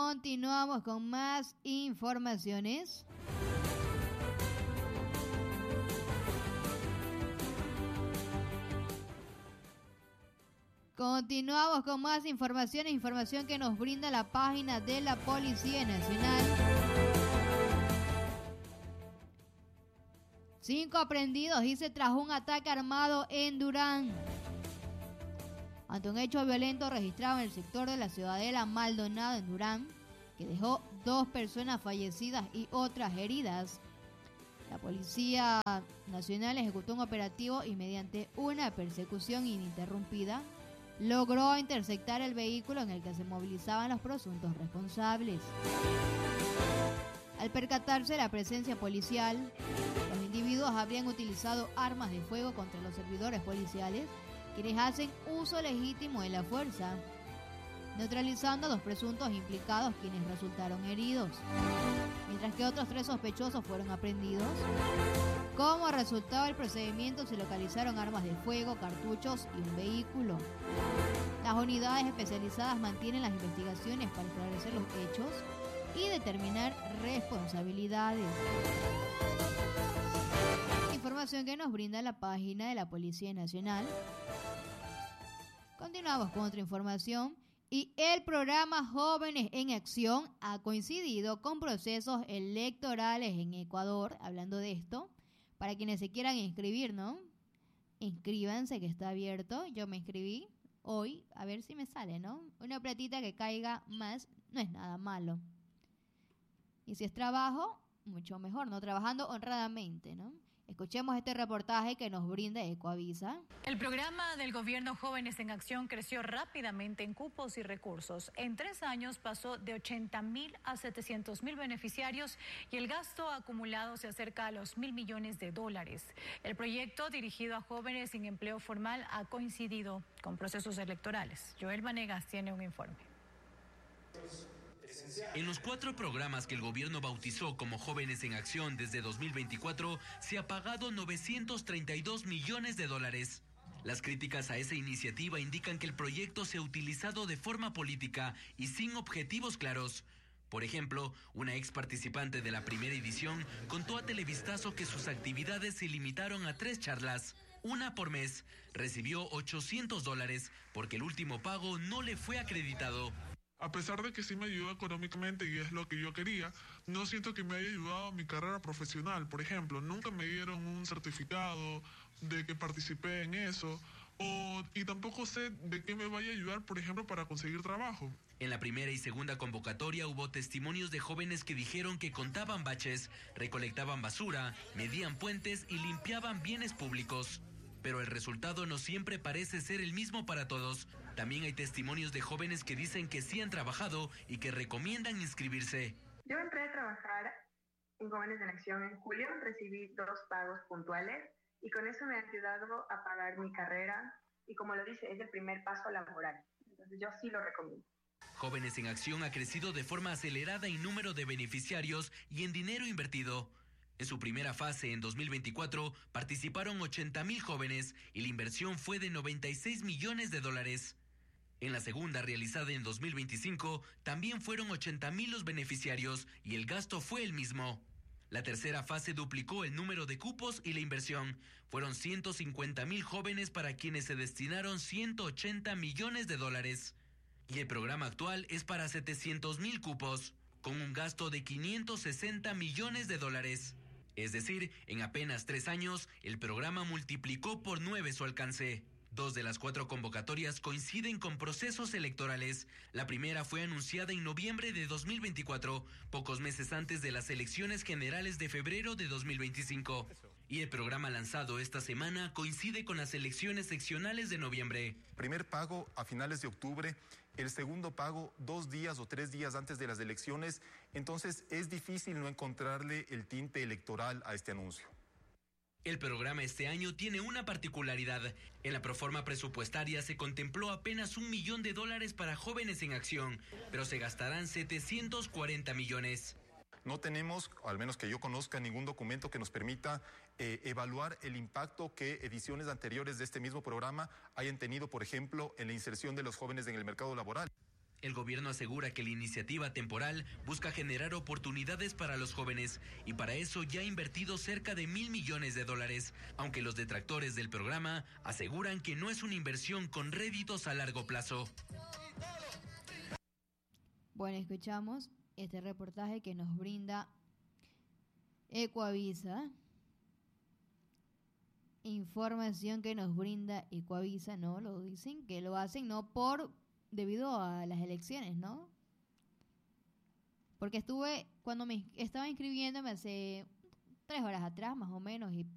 Continuamos con más informaciones. Continuamos con más información que nos brinda la página de la Policía Nacional. 5 aprendidos, dice, tras un ataque armado en Durán. Ante un hecho violento registrado en el sector de la Ciudadela Maldonado en Durán, que dejó 2 personas fallecidas y otras heridas, la Policía Nacional ejecutó un operativo y mediante una persecución ininterrumpida logró interceptar el vehículo en el que se movilizaban los presuntos responsables. Al percatarse de la presencia policial, los individuos habrían utilizado armas de fuego contra los servidores policiales, quienes hacen uso legítimo de la fuerza, neutralizando a los presuntos implicados, quienes resultaron heridos, mientras que otros 3 sospechosos fueron aprehendidos. Como resultado del procedimiento se localizaron armas de fuego, cartuchos y un vehículo. Las unidades especializadas mantienen las investigaciones para esclarecer los hechos y determinar responsabilidades. Información que nos brinda la página de la Policía Nacional. Continuamos con otra información. Y el programa Jóvenes en Acción ha coincidido con procesos electorales en Ecuador. Hablando de esto, para quienes se quieran inscribir, ¿no? Inscríbanse, que está abierto. Yo me inscribí hoy, a ver si me sale, ¿no? Una platita que caiga más no es nada malo. Y si es trabajo, mucho mejor, ¿no? Trabajando honradamente, ¿no? Escuchemos este reportaje que nos brinda Ecoavisa. El programa del gobierno Jóvenes en Acción creció rápidamente en cupos y recursos. En 3 años pasó de 80.000 a 700.000 beneficiarios y el gasto acumulado se acerca a los $1.000 millones. El proyecto dirigido a jóvenes sin empleo formal ha coincidido con procesos electorales. Joel Vanegas tiene un informe. En los 4 programas que el gobierno bautizó como Jóvenes en Acción desde 2024, se ha pagado $932 millones. Las críticas a esa iniciativa indican que el proyecto se ha utilizado de forma política y sin objetivos claros. Por ejemplo, una ex participante de la primera edición contó a Televistazo que sus actividades se limitaron a 3 charlas, una por mes. Recibió $800 porque el último pago no le fue acreditado. A pesar de que sí me ayudó económicamente y es lo que yo quería, no siento que me haya ayudado a mi carrera profesional. Por ejemplo, nunca me dieron un certificado de que participé en eso, y tampoco sé de qué me vaya a ayudar, por ejemplo, para conseguir trabajo. En la primera y segunda convocatoria hubo testimonios de jóvenes que dijeron que contaban baches, recolectaban basura, medían puentes y limpiaban bienes públicos. Pero el resultado no siempre parece ser el mismo para todos. También hay testimonios de jóvenes que dicen que sí han trabajado y que recomiendan inscribirse. Yo entré a trabajar en Jóvenes en Acción en julio, recibí 2 pagos puntuales y con eso me ha ayudado a pagar mi carrera y, como lo dice, es el primer paso laboral. Entonces yo sí lo recomiendo. Jóvenes en Acción ha crecido de forma acelerada en número de beneficiarios y en dinero invertido. En su primera fase, en 2024, participaron 80.000 jóvenes y la inversión fue de $96 millones. En la segunda, realizada en 2025, también fueron 80.000 los beneficiarios y el gasto fue el mismo. La tercera fase duplicó el número de cupos y la inversión. Fueron 150.000 jóvenes para quienes se destinaron $180 millones. Y el programa actual es para 700.000 cupos, con un gasto de $560 millones. Es decir, en apenas 3 años, el programa multiplicó por 9 su alcance. 2 de las 4 convocatorias coinciden con procesos electorales. La primera fue anunciada en noviembre de 2024, pocos meses antes de las elecciones generales de febrero de 2025. Y el programa lanzado esta semana coincide con las elecciones seccionales de noviembre. Primer pago a finales de octubre, el segundo pago 2 días o 3 días antes de las elecciones. Entonces es difícil no encontrarle el tinte electoral a este anuncio. El programa este año tiene una particularidad. En la proforma presupuestaria se contempló apenas $1 millón para Jóvenes en Acción, pero se gastarán 740 millones. No tenemos, al menos que yo conozca, ningún documento que nos permita evaluar el impacto que ediciones anteriores de este mismo programa hayan tenido, por ejemplo, en la inserción de los jóvenes en el mercado laboral. El gobierno asegura que la iniciativa temporal busca generar oportunidades para los jóvenes y para eso ya ha invertido cerca de $1,000 millones, aunque los detractores del programa aseguran que no es una inversión con réditos a largo plazo. Bueno, escuchamos este reportaje que nos brinda Ecuavisa. Información que nos brinda Ecuavisa, ¿no? Lo dicen que lo hacen no debido a las elecciones, ¿no? Porque cuando me estaba inscribiéndome hace 3 horas atrás, más o menos, y